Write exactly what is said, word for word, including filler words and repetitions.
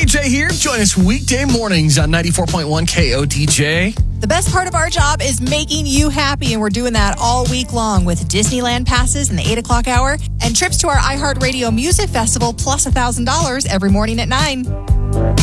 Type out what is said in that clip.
D J here. Join us weekday mornings on ninety-four point one K O D J. The best part of our job is making you happy, and we're doing that all week long with Disneyland passes in the eight o'clock hour and trips to our iHeartRadio Music Festival plus one thousand dollars every morning at nine.